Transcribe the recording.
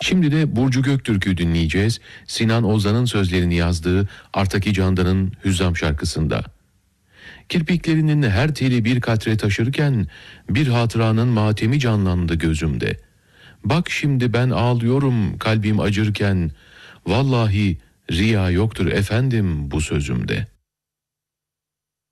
Şimdi de Burcu Göktürk'ü dinleyeceğiz. Sinan Ozan'ın sözlerini yazdığı Artaki Candan'ın Hüzzam şarkısında. Kirpiklerinin her teli bir katre taşırken bir hatıranın matemi canlandı gözümde. Bak şimdi ben ağlıyorum kalbim acırken, vallahi riya yoktur efendim bu sözümde.